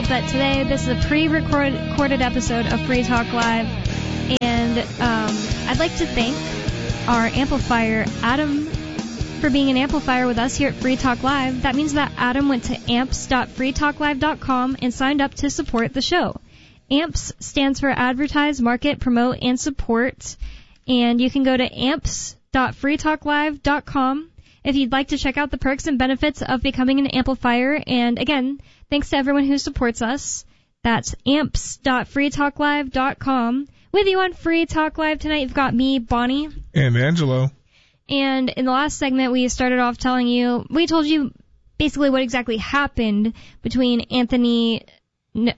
that today this is a pre-recorded episode of Free Talk Live, and I'd like to thank our amplifier, Adam, for being an amplifier with us here at Free Talk Live. That means that Adam went to amps.freetalklive.com and signed up to support the show. AMPS stands for Advertise, Market, Promote, and Support, and you can go to amps.freetalklive.com if you'd like to check out the perks and benefits of becoming an amplifier. And again, thanks to everyone who supports us. That's amps.freetalklive.com. With you on Free Talk Live tonight, you've got me, Bonnie. And Angelo. And in the last segment, we started off telling you, we told you basically what exactly happened between his name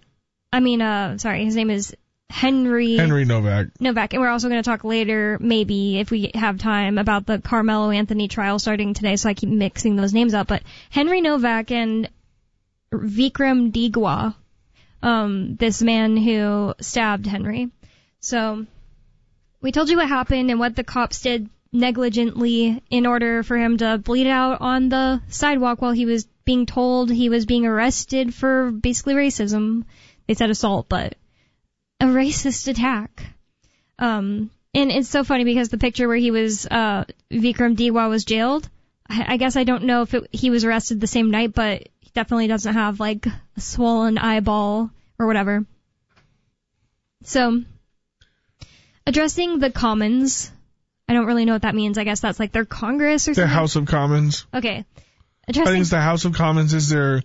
is Henry Novak. And we're also going to talk later, maybe, if we have time, about the Carmelo Anthony trial starting today, so I keep mixing those names up. But Henry Novak and Vikram Digwa, this man who stabbed Henry. So we told you what happened and what the cops did negligently in order for him to bleed out on the sidewalk while he was being told he was being arrested for basically racism. They said assault, but a racist attack. And it's so funny because the picture where he was, Vikram Digwa was jailed, I guess I don't know if he was arrested the same night, but he definitely doesn't have, like, a swollen eyeball or whatever. So, addressing the Commons, I don't really know what that means. I guess that's like their Congress or something. The House of Commons. Okay. I think it's the House of Commons is their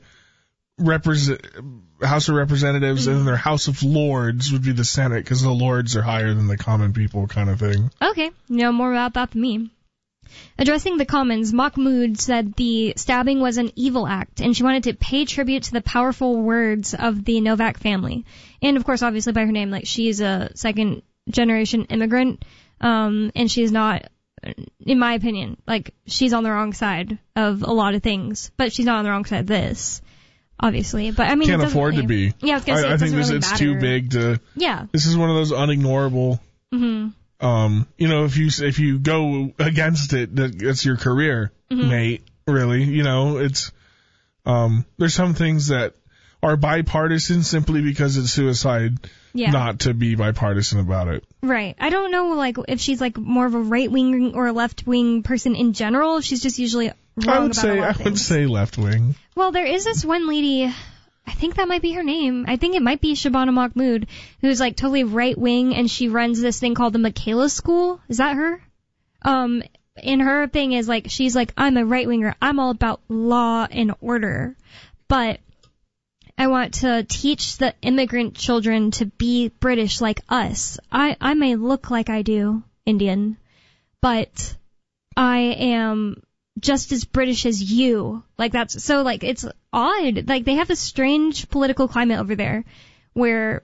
House of Representatives, and then their House of Lords would be the Senate, because the Lords are higher than the common people kind of thing. Okay. You know more about that than me. Addressing the Commons, Mahmood said the stabbing was an evil act, and she wanted to pay tribute to the powerful words of the Novak family. And, of course, obviously by her name, like, she's a second-generation immigrant, and she's not, in my opinion, like, she's on the wrong side of a lot of things, but she's not on the wrong side of this. Obviously, but I mean, can't afford to be. Yeah, I was gonna say, I think really it's too big to. Yeah. This is one of those unignorable. Mm-hmm. If you go against it, that's your career, mate. Really, it's. There's some things that are bipartisan simply because it's suicide. Yeah. Not to be bipartisan about it. Right. I don't know, like, if she's like more of a right wing or a left wing person in general. She's just usually. I would say left wing. Well, there is this one lady, I think that might be her name. I think it might be Shabana Mahmood, who's like totally right wing, and she runs this thing called the Michaela School. Is that her? And her thing is like, she's like, I'm a right winger. I'm all about law and order, but I want to teach the immigrant children to be British like us. I may look like I do Indian, but I am just as British as you. Like, that's so, like, it's odd. Like, they have this strange political climate over there where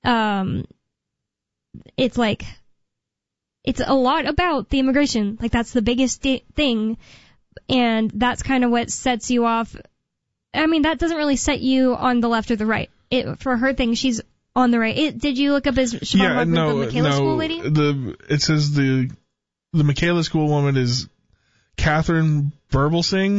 it's like, it's a lot about the immigration. Like, that's the biggest thing, and that's kind of what sets you off. I mean, that doesn't really set you on the left or the right. For her thing, she's on the right. Did you look up as Shabana the Michaela School lady? It says the Michaela School woman is Catherine Birbalsingh.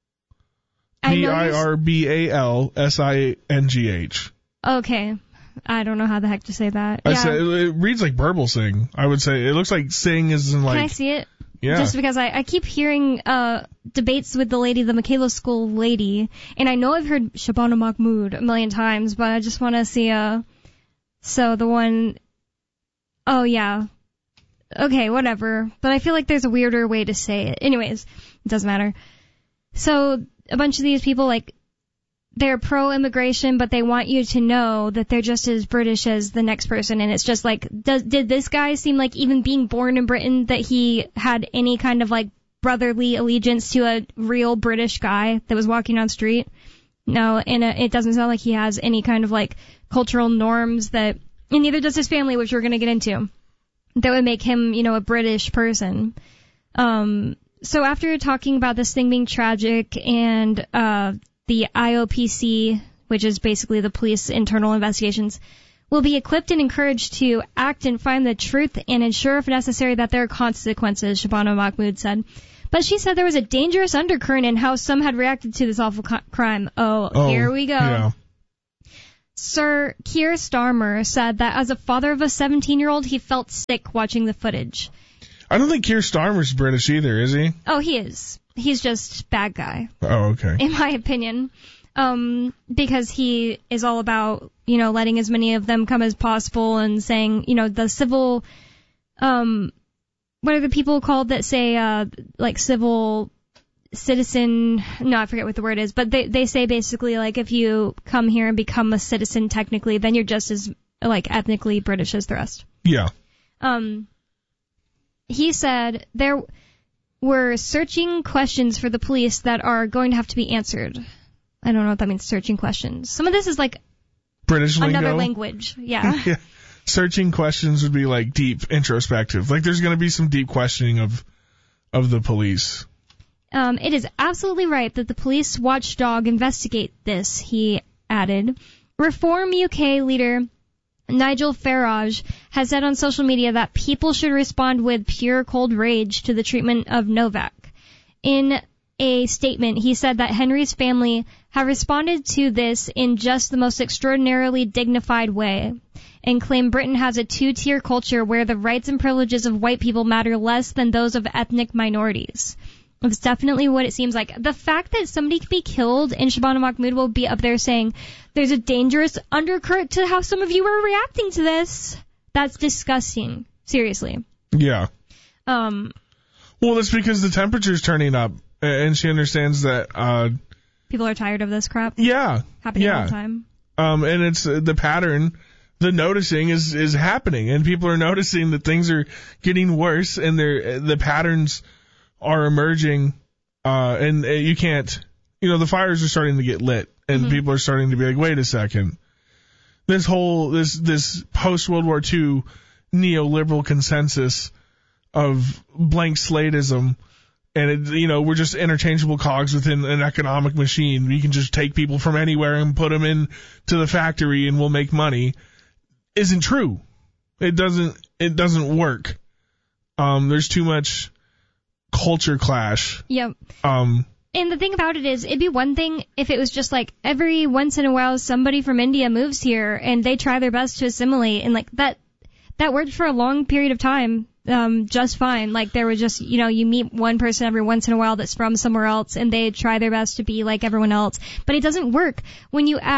Birbalsingh. Okay. I don't know how the heck to say that. I said it reads like Birbalsingh. I would say it looks like Singh is in like. Can I see it? Yeah. Just because I keep hearing debates with the lady, the Michaela School lady, and I know I've heard Shabana Mahmood a million times, but I just want to see so the one. Oh yeah. Okay, whatever. But I feel like there's a weirder way to say it. Anyways, it doesn't matter. So a bunch of these people, like, they're pro-immigration, but they want you to know that they're just as British as the next person. And it's just like, did this guy seem like, even being born in Britain, that he had any kind of, like, brotherly allegiance to a real British guy that was walking on the street? No, and it doesn't sound like he has any kind of, like, cultural norms and neither does his family, which we're going to get into, that would make him, a British person. So after talking about this thing being tragic and the IOPC, which is basically the police internal investigations, will be equipped and encouraged to act and find the truth and ensure, if necessary, that there are consequences, Shabana Mahmood said. But she said there was a dangerous undercurrent in how some had reacted to this awful crime. Oh, here we go. Yeah. Sir Keir Starmer said that as a father of a 17-year-old, he felt sick watching the footage. I don't think Keir Starmer's British either, is he? Oh, he is. He's just bad guy. Oh, okay. In my opinion. Because he is all about, letting as many of them come as possible and saying, the civil, what are the people called that say, civil citizen, no, I forget what the word is, but they say basically, like, if you come here and become a citizen technically, then you're just as, ethnically British as the rest. Yeah. He said there were searching questions for the police that are going to have to be answered. I don't know what that means, searching questions. Some of this is like British another lingo. language. Yeah. Yeah. Searching questions would be like deep, introspective. Like there's going to be some deep questioning of the police. It is absolutely right that the police watchdog investigate this, he added. Reform UK leader Nigel Farage has said on social media that people should respond with pure cold rage to the treatment of Novak. In a statement, he said that Henry's family have responded to this in just the most extraordinarily dignified way, and claim Britain has a two-tier culture where the rights and privileges of white people matter less than those of ethnic minorities. It's definitely what it seems like. The fact that somebody could be killed and Shabana Mahmood will be up there saying, there's a dangerous undercurrent to how some of you are reacting to this. That's disgusting. Seriously. Yeah. Well, that's because the temperature's turning up, and she understands that, people are tired of this crap. Yeah. Happening all the time. And it's the pattern, the noticing is happening, and people are noticing that things are getting worse, and the patterns are emerging, and you can't, the fires are starting to get lit, and people are starting to be like, wait a second. This post-World War II neoliberal consensus of blank slateism, and we're just interchangeable cogs within an economic machine. We can just take people from anywhere and put them into the factory and we'll make money. Isn't true. It doesn't work. There's too much culture clash. Yep. And the thing about it is, it'd be one thing if it was just like every once in a while somebody from India moves here and they try their best to assimilate, and like that worked for a long period of time, just fine. Like there was just, you meet one person every once in a while that's from somewhere else and they try their best to be like everyone else. But it doesn't work when you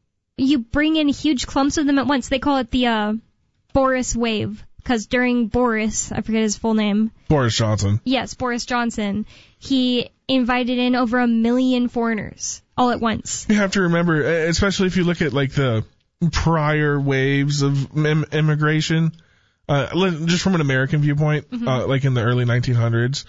bring in huge clumps of them at once. They call it the Boris wave. Because during Boris, I forget his full name. Boris Johnson. Yes, Boris Johnson. He invited in over 1 million foreigners all at once. You have to remember, especially if you look at like the prior waves of immigration, just from an American viewpoint, like in the early 1900s,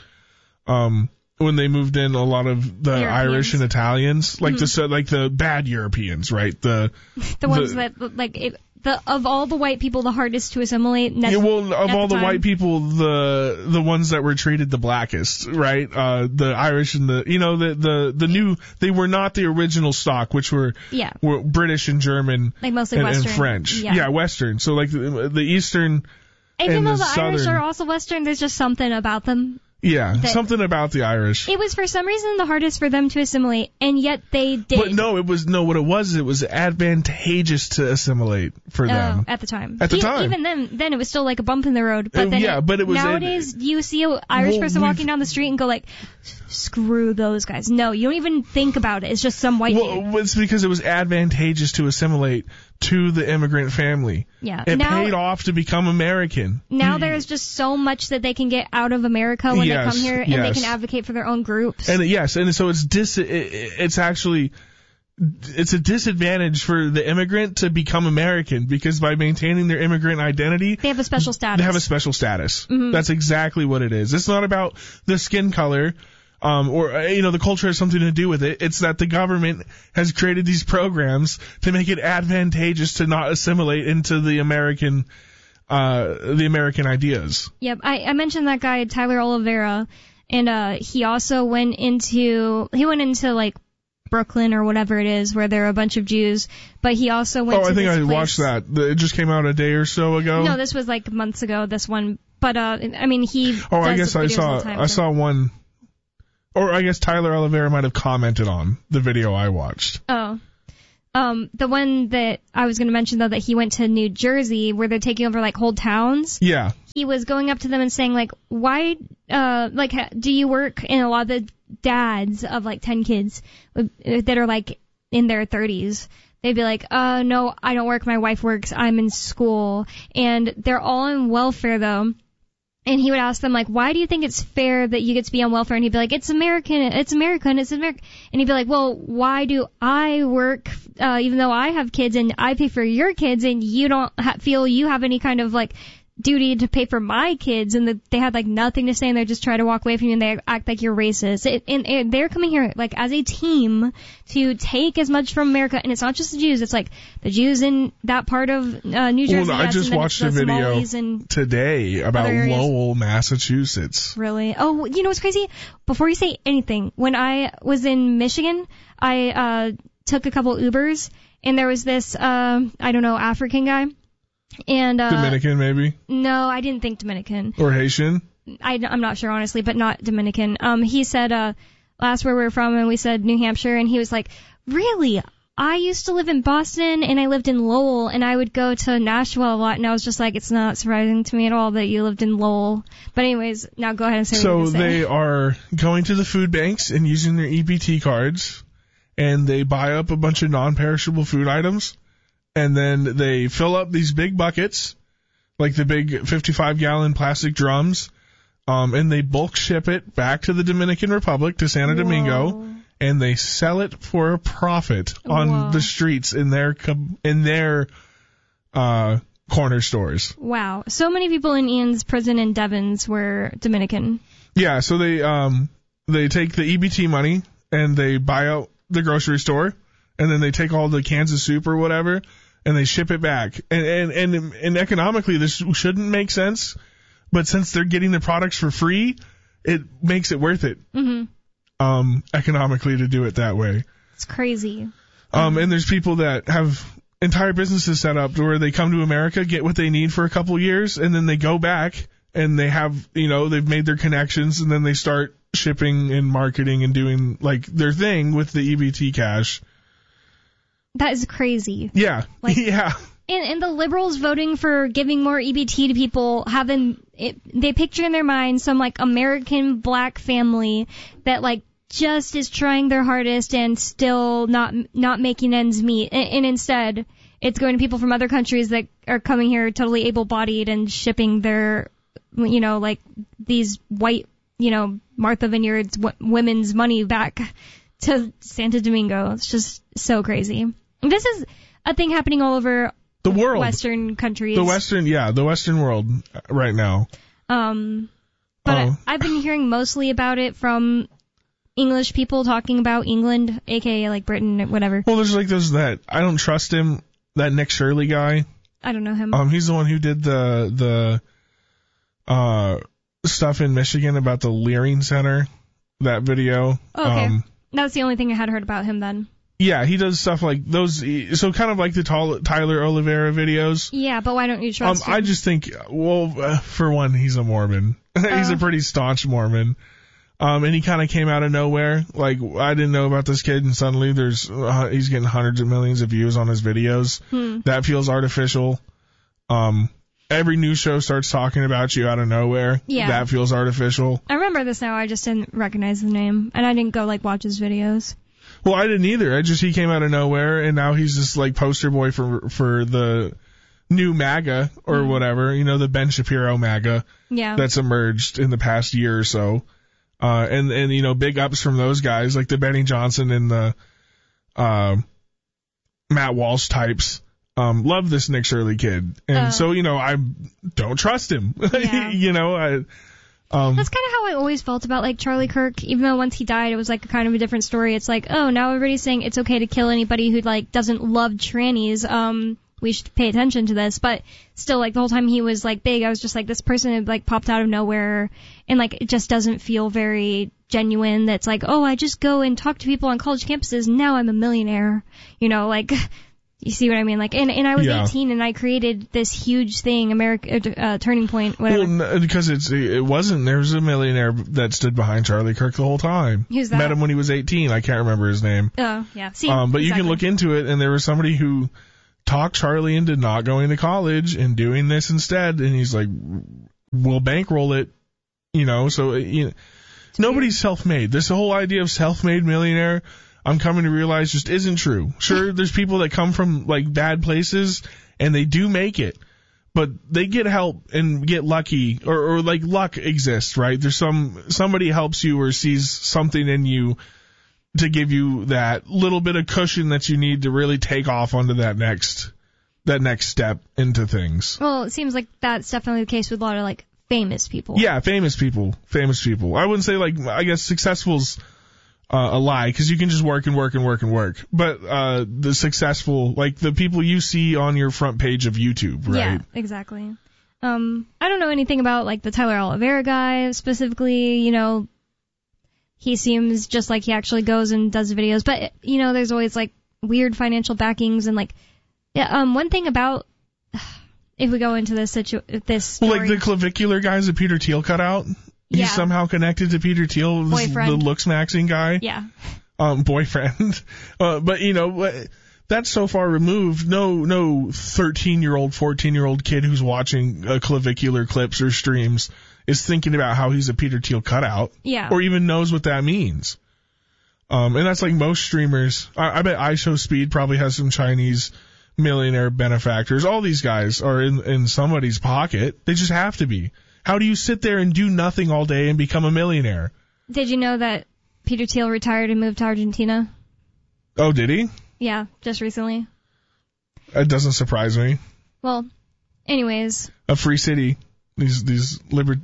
when they moved in a lot of the Europeans. Irish and Italians, like the bad Europeans, right? The ones that like. Of all the white people, the hardest to assimilate. Of all the white people, the ones that were treated the blackest, right? The Irish and the new, they were not the original stock, which were British and German, like mostly Western and French. Yeah, Western. So like the Eastern. Even though the Southern, Irish are also Western, there's just something about them. Yeah, something about the Irish. It was for some reason the hardest for them to assimilate, and yet they did. But what it was advantageous to assimilate for them. At the time. At the time. Even then it was still like a bump in the road. But then but it was nowadays you see an Irish person walking down the street and go like, screw those guys. No, you don't even think about it. It's just some white dude. Well, it's because it was advantageous to assimilate to the immigrant family. Yeah. It paid off to become American. Now there's just so much that they can get out of America when they come here, and they can advocate for their own groups. And so it's actually it's a disadvantage for the immigrant to become American, because by maintaining their immigrant identity, they have a special status. They have a special status. Mm-hmm. That's exactly what it is. It's not about the skin color. Or the culture has something to do with it. It's that the government has created these programs to make it advantageous to not assimilate into the American ideas. Yep. I mentioned that guy, Tyler Oliveira, and he also went into like Brooklyn or whatever it is, where there are a bunch of Jews, but he also went to I think this I place. watched that. It just came out a day or so ago. No, this was like months ago, this one. But, I mean, he I guess I saw one. Or I guess Tyler Oliveira might have commented on the video I watched. Oh. The one that I was going to mention, though, that he went to New Jersey, where they're taking over, like, whole towns. Yeah. He was going up to them and saying, like, why, do you work? And a lot of the dads of, like, 10 kids that are, like, in their 30s, they'd be like, no, I don't work. My wife works. I'm in school. And they're all on welfare, though. And he would ask them, like, why do you think it's fair that you get to be on welfare? And he'd be like, it's American, it's American, it's American. And he'd be like, well, why do I work, even though I have kids and I pay for your kids and you don't feel you have any kind of, like, duty to pay for my kids? And they had, like, nothing to say, and they just try to walk away from you, and they act like you're racist. And they're coming here, like, as a team to take as much from America. And it's not just the Jews. It's, like, the Jews in that part of New Jersey. Well, I just watched a video today about Lowell, Massachusetts. Really? Oh, you know what's crazy? Before you say anything, when I was in Michigan, I took a couple Ubers, and there was this, African guy. And Dominican, maybe? No, I didn't think Dominican. Or Haitian? I'm not sure, honestly, but not Dominican. He said, asked where we were from, and we said New Hampshire, and he was like, really? I used to live in Boston, and I lived in Lowell, and I would go to Nashville a lot, and I was just like, it's not surprising to me at all that you lived in Lowell. But anyways, now go ahead and say what you're going to say. So they are going to the food banks and using their EBT cards, and they buy up a bunch of non-perishable food items. And then they fill up these big buckets, like the big 55-gallon plastic drums, and they bulk ship it back to the Dominican Republic, to Santo Domingo, and they sell it for a profit on the streets in their corner stores. Wow. So many people in Ian's prison in Devens were Dominican. Yeah, so they take the EBT money, and they buy out the grocery store, and then they take all the cans of soup or whatever, and they ship it back. And economically, this shouldn't make sense, but since they're getting the products for free, it makes it worth it. Mm-hmm. Economically, to do it that way. It's crazy. And there's people that have entire businesses set up where they come to America, get what they need for a couple years, and then they go back and they have, they've made their connections, and then they start shipping and marketing and doing, like, their thing with the EBT cash. That is crazy. Yeah. Yeah. And the liberals voting for giving more EBT to people, they picture in their mind some, like, American black family that, like, just is trying their hardest and still not making ends meet. And instead, it's going to people from other countries that are coming here totally able-bodied and shipping their, like, these white, Martha Vineyards women's money back to Santo Domingo. It's just so crazy. This is a thing happening all over the world. Western countries. The Western world right now. But I've been hearing mostly about it from English people talking about England, aka like Britain, whatever. Well, there's like that I don't trust him, that Nick Shirley guy. I don't know him. He's the one who did the stuff in Michigan about the Leering Center, that video. Oh, okay. That's the only thing I had heard about him then. Yeah, he does stuff like those, so kind of like the Tyler Oliveira videos. Yeah, but why don't you trust him? I just think, for one, he's a Mormon. He's a pretty staunch Mormon. And he kind of came out of nowhere. Like, I didn't know about this kid, and suddenly he's getting hundreds of millions of views on his videos. That feels artificial. Every news show starts talking about you out of nowhere. Yeah. That feels artificial. I remember this now. I just didn't recognize the name, and I didn't go watch his videos. Well, I didn't either. He came out of nowhere, and now he's just like poster boy for the new MAGA or whatever. The Ben Shapiro MAGA. Yeah. That's emerged in the past year or so. And big ups from those guys, like the Benny Johnson and the Matt Walsh types. Love this Nick Shirley kid. And so, I don't trust him. Yeah. That's kind of how I always felt about, like, Charlie Kirk, even though once he died, it was, like, a kind of a different story. It's like, oh, now everybody's saying it's okay to kill anybody who, like, doesn't love trannies. We should pay attention to this. But still, like, the whole time he was, like, big, I was just like, this person had, like, popped out of nowhere, and, like, it just doesn't feel very genuine. That's like, oh, I just go and talk to people on college campuses, and now I'm a millionaire. You see what I mean? Like, and I was Yeah. 18 and I created this huge thing, Turning Point, whatever. Well, because it wasn't. There was a millionaire that stood behind Charlie Kirk the whole time. Who's that? Met him when he was 18. I can't remember his name. Oh, yeah. See, But you can exactly. look into it, and there was somebody who talked Charlie into not going to college and doing this instead, and he's like, we'll bankroll it, so, nobody's self-made. This whole idea of self-made millionaire, I'm coming to realize just isn't true. Sure, there's people that come from, like, bad places, and they do make it, but they get help and get lucky, or like, luck exists, right? There's somebody helps you or sees something in you to give you that little bit of cushion that you need to really take off onto that next step into things. Well, it seems like that's definitely the case with a lot of, like, famous people. Yeah, famous people. I wouldn't say, like, I guess successful's a lie, because you can just work and work and work and work. But the successful, like the people you see on your front page of YouTube, right? Yeah, exactly. I don't know anything about, like, the Tyler Oliveira guy specifically, He seems just like he actually goes and does videos, but there's always like weird financial backings and like, one thing about, if we go into this story. Well, like the clavicular guys that Peter Thiel cut out, he's somehow connected to Peter Thiel, the looks maxing guy. Yeah. Boyfriend. But that's so far removed. No 13-year-old, 14-year-old kid who's watching clavicular clips or streams is thinking about how he's a Peter Thiel cutout. Yeah. Or even knows what that means. And that's like most streamers. I bet iShowSpeed probably has some Chinese millionaire benefactors. All these guys are in somebody's pocket. They just have to be. How do you sit there and do nothing all day and become a millionaire? Did you know that Peter Thiel retired and moved to Argentina? Oh, did he? Yeah, just recently. That doesn't surprise me. Well, anyways. A free city. These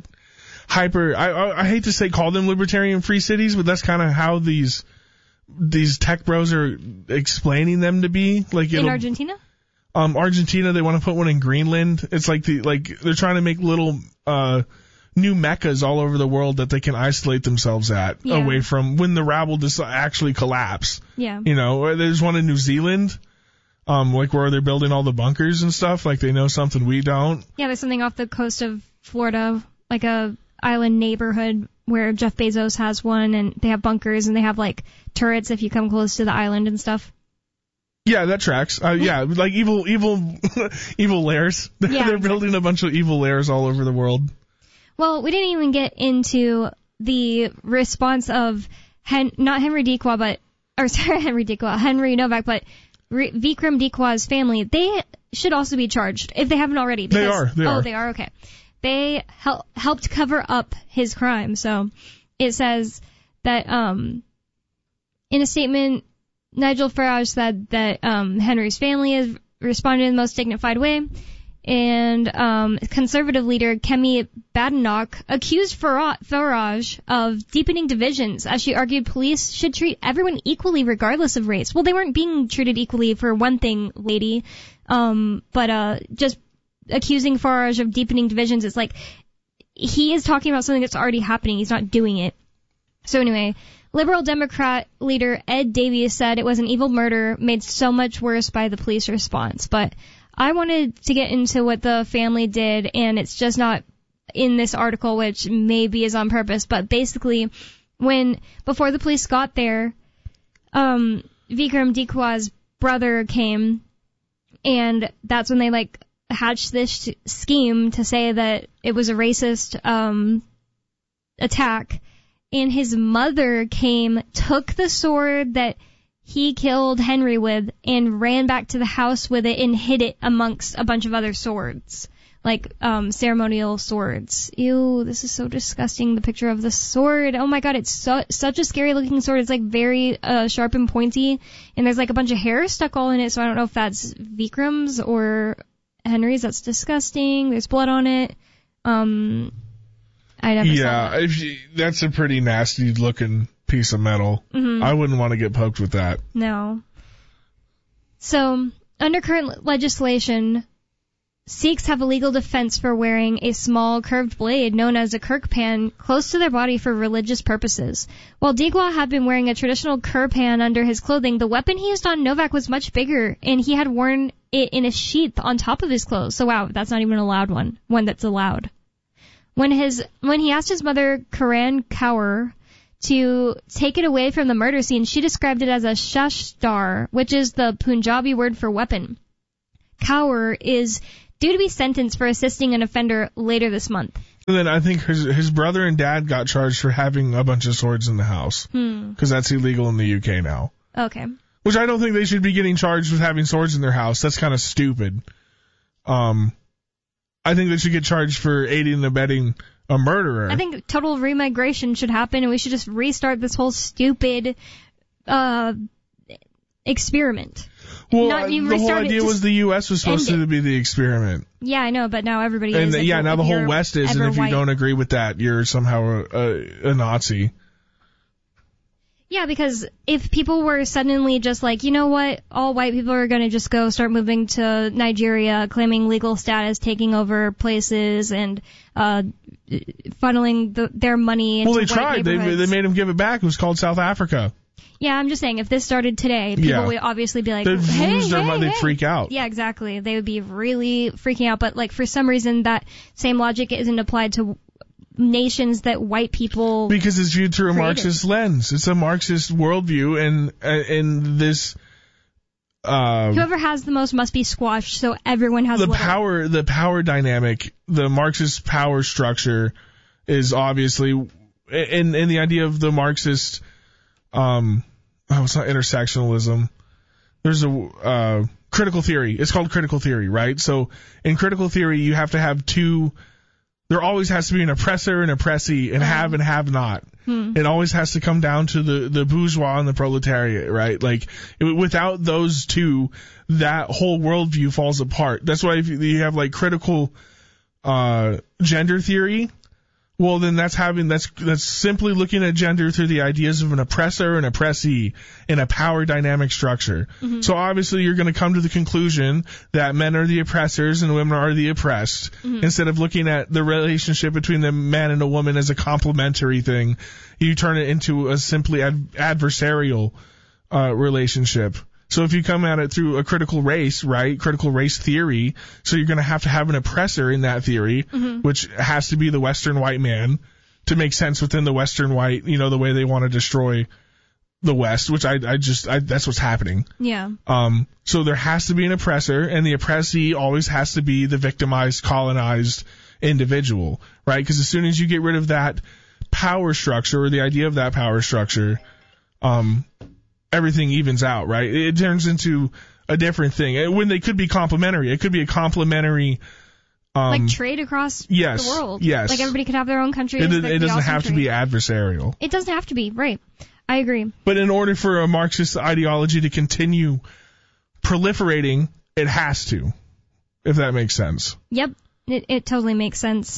I hate to say call them libertarian free cities, but that's kind of how these tech bros are explaining them to be. Like in Argentina? Argentina, they want to put one in Greenland. It's like they're trying to make little new meccas all over the world that they can isolate themselves at away from when the rabble actually collapse. Yeah. There's one in New Zealand, like where they're building all the bunkers and stuff. Like they know something we don't. Yeah, there's something off the coast of Florida, like a island neighborhood where Jeff Bezos has one, and they have bunkers and they have like turrets if you come close to the island and stuff. Yeah, that tracks. Yeah, like evil lairs. They're building a bunch of evil lairs all over the world. Well, we didn't even get into the response of not Henry Dequa, Henry Novak, but Vikram Dequa's family. They should also be charged if they haven't already. They are. Oh, they are. Okay. They helped cover up his crime. So it says that in a statement, Nigel Farage said that Henry's family has responded in the most dignified way. And conservative leader Kemi Badenoch accused Farage of deepening divisions, as she argued police should treat everyone equally regardless of race. Well, they weren't being treated equally for one thing, lady, but just accusing Farage of deepening divisions is like, he is talking about something that's already happening. He's not doing it. So anyway, Liberal Democrat leader Ed Davies said it was an evil murder made so much worse by the police response. But I wanted to get into what the family did, and it's just not in this article, which maybe is on purpose. But basically, before the police got there, Vikram Dequa's brother came, and that's when they hatched this scheme to say that it was a racist attack. And his mother came, took the sword that he killed Henry with, and ran back to the house with it and hid it amongst a bunch of other swords, ceremonial swords. Ew, this is so disgusting, the picture of the sword. Oh my god, it's such a scary looking sword. It's very sharp and pointy, and there's a bunch of hair stuck all in it, so I don't know if that's Vikram's or Henry's. That's disgusting. There's blood on it. I never saw that. That's a pretty nasty looking piece of metal. Mm-hmm. I wouldn't want to get poked with that. No. So, under current legislation, Sikhs have a legal defense for wearing a small curved blade known as a kirpan close to their body for religious purposes. While Digwa had been wearing a traditional kirpan under his clothing, the weapon he used on Novak was much bigger, and he had worn it in a sheath on top of his clothes. So wow, that's not even one that's allowed. When he asked his mother, Karan Kaur, to take it away from the murder scene, she described it as a shastar, which is the Punjabi word for weapon. Kaur is due to be sentenced for assisting an offender later this month. And then I think his brother and dad got charged for having a bunch of swords in the house. Because that's illegal in the UK now. Okay. Which I don't think they should be getting charged with having swords in their house. That's kind of stupid. I think they should get charged for aiding and abetting a murderer. I think total remigration should happen, and we should just restart this whole stupid experiment. Well, the whole idea was the U.S. was supposed to be the experiment. Yeah, I know, but now everybody is. And now the whole West is, and if you don't agree with that, you're somehow a Nazi. Yeah, because if people were suddenly just like, you know what, all white people are going to just go start moving to Nigeria, claiming legal status, taking over places, and funneling their money into white neighborhoods. Well, they tried. They made them give it back. It was called South Africa. Yeah, I'm just saying, if this started today, people would obviously be like, they'd freak out. Yeah, exactly. They would be really freaking out. But, like, for some reason, that same logic isn't applied to nations that white people because it's viewed through a Marxist lens. It's a Marxist worldview, and this whoever has the most must be squashed, so everyone has the power dynamic, the Marxist power structure is obviously in the idea of the Marxist it's not intersectionalism. There's a critical theory. It's called critical theory, right? So in critical theory you have to have two. There always has to be an oppressor and oppressee, and have not. It always has to come down to the bourgeois and the proletariat, right? Like, without those two, that whole worldview falls apart. That's why if you have, like, critical gender theory, well, then that's simply looking at gender through the ideas of an oppressor and oppressee in a power dynamic structure. Mm-hmm. So obviously you're going to come to the conclusion that men are the oppressors and women are the oppressed, instead of looking at the relationship between the man and a woman as a complementary thing. You turn it into a simply adversarial relationship. So if you come at it through a critical race, right, critical race theory, so you're going to have an oppressor in that theory, which has to be the Western white man to make sense within the Western white, the way they want to destroy the West, which I that's what's happening. Yeah. So there has to be an oppressor, and the oppressee always has to be the victimized, colonized individual, right? Because as soon as you get rid of that power structure, or the idea of that power structure, everything evens out, right? It turns into a different thing. When they could be complementary. It could be a complementary like trade across the world. Yes. Like everybody could have their own country. It doesn't have to be adversarial. It doesn't have to be, right. I agree. But in order for a Marxist ideology to continue proliferating, it has to, if that makes sense. Yep. It totally makes sense.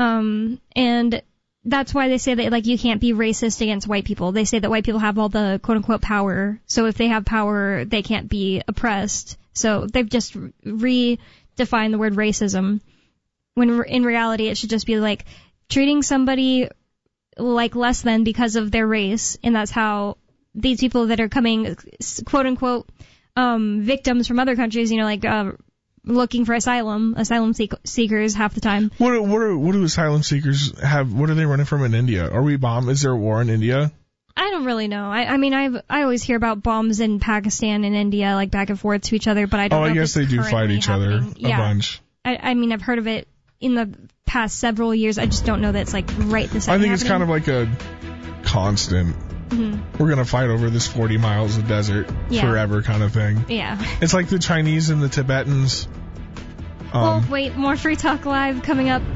And that's why they say that, like, you can't be racist against white people. They say that white people have all the quote-unquote power. So if they have power, they can't be oppressed. So they've just redefined the word racism, when in reality it should just be, like, treating somebody like less than because of their race. And that's how these people that are coming, quote-unquote, victims from other countries, looking for asylum seekers half the time. What do asylum seekers have? What are they running from in India? Are we bombed? Is there a war in India? I don't really know. I always hear about bombs in Pakistan and India, like, back and forth to each other, but I don't know. I guess they do fight each other a bunch. I've heard of it in the past several years. I just don't know that it's, like, right this second. I think it's kind of like a constant. Mm-hmm. We're going to fight over this 40 miles of desert forever kind of thing. Yeah. It's like the Chinese and the Tibetans. Well, wait, more Free Talk Live coming up